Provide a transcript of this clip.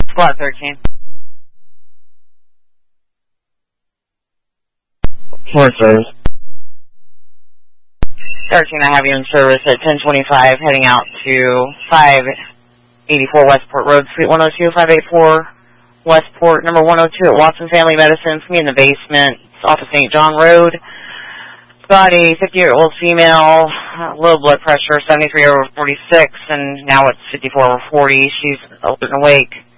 Squad 13. 4 service. 13, I have you in service at 1025, heading out to 584 Westport Road, Suite 102, 584 Westport, number 102 at Watson Family Medicine. It's me in the basement. It's off of St. John Road. Got a 50-year-old female, low blood pressure, 73/46, and now it's 54/40. She's open and awake.